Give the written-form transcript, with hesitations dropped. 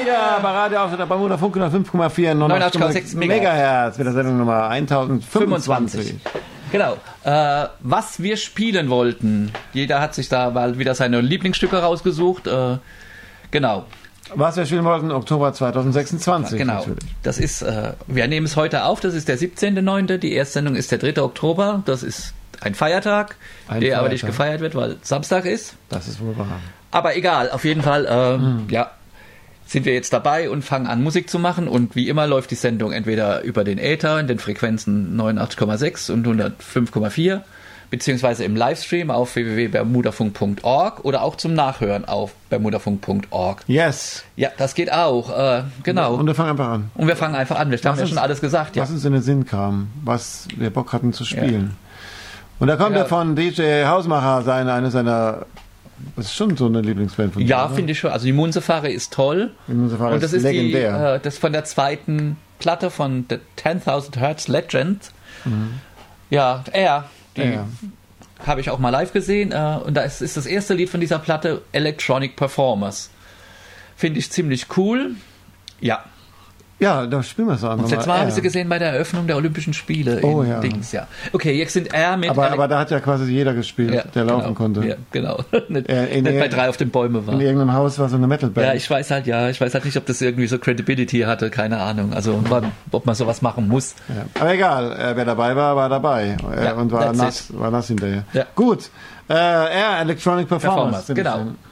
Ja, bei Radio Auftritt bei Bermuda Funk 5,4 89,6 Megahertz mit der Sendung Nummer 1025. Genau. Was wir spielen wollten. Jeder hat sich da mal wieder seine Lieblingsstücke rausgesucht. Genau. Was wir spielen wollten, Oktober 2026. Genau. Natürlich. Das ist, wir nehmen es heute auf, das ist der 17.09. Die Erstsendung ist der 3. Oktober. Das ist ein Feiertag, der aber nicht gefeiert wird, weil Samstag ist. Das ist wohl wahr. Aber egal, auf jeden Fall, ja, sind wir jetzt dabei und fangen an, Musik zu machen. Und wie immer läuft die Sendung entweder über den Äther in den Frequenzen 89,6 und 105,4, beziehungsweise im Livestream auf www.bermudafunk.org oder auch zum Nachhören auf bermudafunk.org. Yes. Ja, das geht auch, genau. Und wir fangen einfach an. Und wir fangen einfach an. Wir haben ja schon alles gesagt. Ja. Was uns in den Sinn kam, was wir Bock hatten zu spielen. Ja. Und da kommt er von DJ Hausmacher, eine seiner... Das ist schon so eine Lieblingsband von dir. Ja, finde ich schon. Also die Munzefahre ist toll. Die Munzefahre und das ist legendär. Das von der zweiten Platte von The 10.000 Hertz Legend. Mhm. Ja, die habe ich auch mal live gesehen. Und da ist das erste Lied von dieser Platte Electronic Performers. Finde ich ziemlich cool. Ja. Ja, da spielen wir es an. Und das letzte Mal habe ich sie gesehen bei der Eröffnung der Olympischen Spiele in Dings, ja. Okay, jetzt sind mit... Aber da hat ja quasi jeder gespielt, der laufen konnte. Ja, genau. nicht bei 3 auf den Bäumen war. In irgendeinem Haus war so eine Metalband. Ja, ich weiß halt nicht, ob das irgendwie so Credibility hatte, keine Ahnung. Also, ob man sowas machen muss. Ja. Aber egal, wer dabei war dabei. Und war nass hinterher. Ja. Gut. Electronic Performance. Genau.